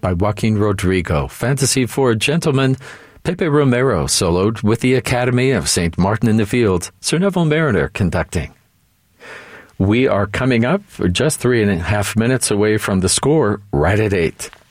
by Joaquin Rodrigo. Fantasy for a Gentleman, Pepe Romero soloed with the Academy of St. Martin in the Fields, Sir Neville Mariner conducting. We are coming up just 3.5 minutes away from the score, right at 8.